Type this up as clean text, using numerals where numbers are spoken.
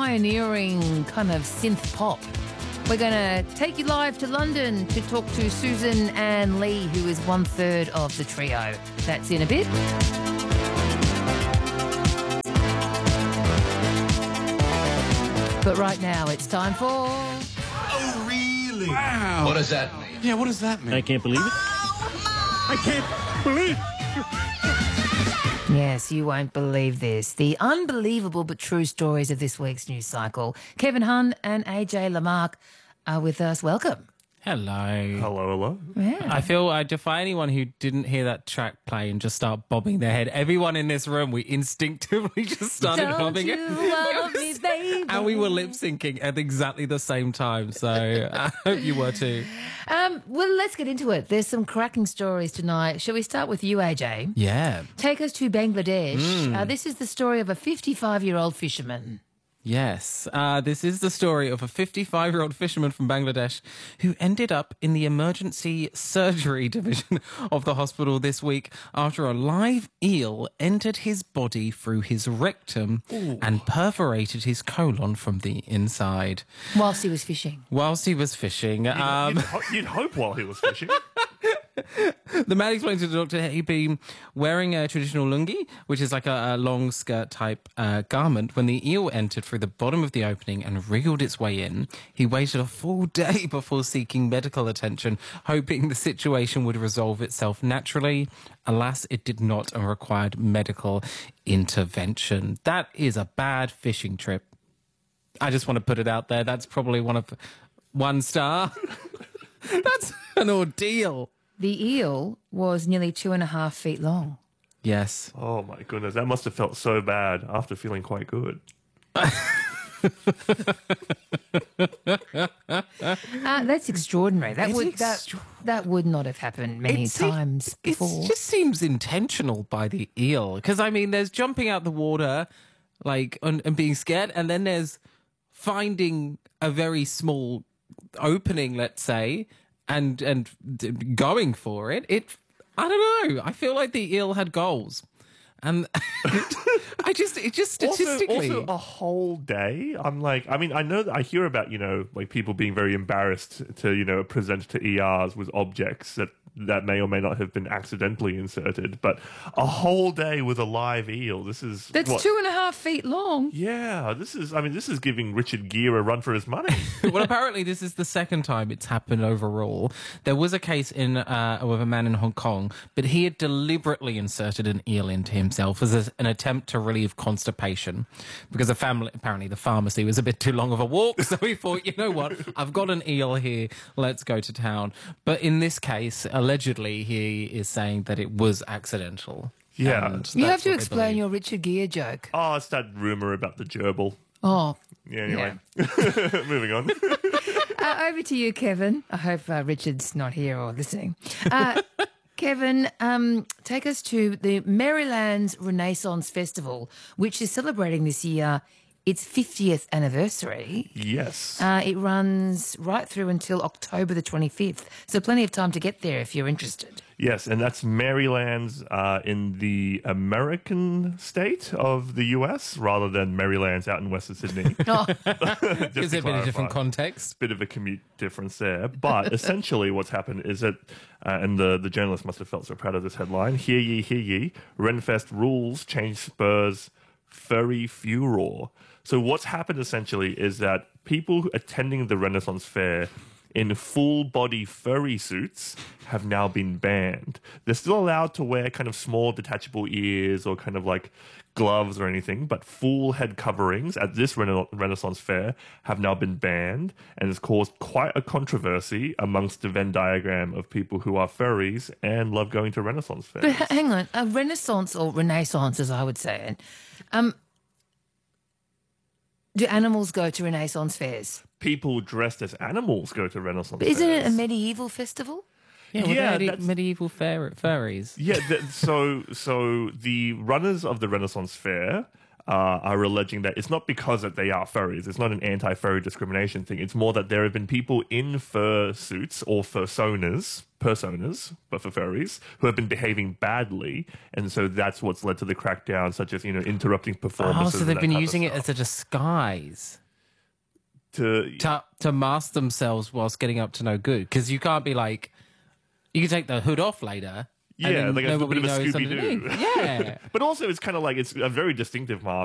pioneering kind of synth pop. We're going to take you live to London to talk to Susan Ann Lee, who is 1/3 of the trio. That's in a bit. But right now it's time for... Oh, really? Wow. What does that mean? Yeah, what does that mean? I can't believe it. I can't believe it. Yes, you won't believe this. The unbelievable but true stories of this week's news cycle. Kevin Hun and AJ Lamarck are with us. Welcome. Hello. Hello. Yeah. I feel I defy anyone who didn't hear that track play and just start bobbing their head. Everyone in this room, we instinctively just started bobbing it. Love me, baby. And we were lip syncing at exactly the same time. So I hope you were too. Well, let's get into it. There's some cracking stories tonight. Shall we start with you, AJ? Yeah. Take us to Bangladesh. This is the story of a 55-year-old fisherman. Yes. This is the story of a 55-year-old fisherman from Bangladesh who ended up in the emergency surgery division of the hospital this week after a live eel entered his body through his rectum and perforated his colon from the inside. Whilst he was fishing. You'd hope while he was fishing. The man explained to the doctor he'd been wearing a traditional lungi, which is like a long skirt type garment, when the eel entered through the bottom of the opening and wriggled its way in. He waited a full day before seeking medical attention, hoping the situation would resolve itself naturally. Alas, it did not and required medical intervention. That is a bad fishing trip. I just want to put it out there. That's probably one star. That's an ordeal. The eel was nearly 2.5 feet long. Yes. Oh my goodness, that must have felt so bad after feeling quite good. That's extraordinary. That would not have happened many times before. It just seems intentional by the eel. Because, I mean, there's jumping out the water like and being scared, and then there's finding a very small opening, let's say, and going for it. I don't know. I feel like the eel had goals. And it just statistically. Also a whole day. I'm like, I mean, I hear about, like people being very embarrassed to, present to ERs with objects that may or may not have been accidentally inserted, but a whole day with a live eel. That's 2.5 feet long. Yeah, this is giving Richard Gere a run for his money. Well, apparently this is the second time it's happened overall. There was a case with a man in Hong Kong, but he had deliberately inserted an eel into himself as an attempt to relieve constipation, because apparently the pharmacy was a bit too long of a walk, so he thought, you know what, I've got an eel here, let's go to town. But in this case, allegedly, he is saying that it was accidental. Yeah. You have to explain your Richard Gere joke. Oh, it's that rumour about the gerbil. Oh. Yeah, anyway. Moving on. Over to you, Kevin. I hope Richard's not here or listening. Kevin, take us to the Maryland's Renaissance Festival, which is celebrating this year its 50th anniversary. Yes. It runs right through until October the 25th, so plenty of time to get there if you're interested. Yes, and that's Maryland's in the American state of the US rather than Maryland's out in Western Sydney. Oh. Gives it a bit of different context. Bit of a commute difference there. But essentially what's happened is that, and the journalist must have felt so proud of this headline, hear ye, Renfest rules change Spurs' furry furor. So what's happened essentially is that people attending the Renaissance Fair in full-body furry suits have now been banned. They're still allowed to wear kind of small detachable ears or kind of like gloves or anything, but full head coverings at this Renaissance Fair have now been banned, and it's caused quite a controversy amongst the Venn diagram of people who are furries and love going to Renaissance fairs. But hang on, a Renaissance, or Renaissance as I would say it, do animals go to Renaissance fairs? People dressed as animals go to Renaissance But fairs. isn't it a medieval festival? Yeah, medieval furries. Yeah, so the runners of the Renaissance Fair are alleging that it's not because that they are furries. It's not an anti-furry discrimination thing. It's more that there have been people in fur suits or personas, but for furries, who have been behaving badly, and so that's what's led to the crackdown, such as interrupting performances. Oh, so they've been using it as a disguise to mask themselves whilst getting up to no good. Because you can't be like, you can take the hood off later. Yeah, like a bit of a knows Scooby-Doo. underneath. Yeah. But also it's kind of like, it's a very distinctive mask.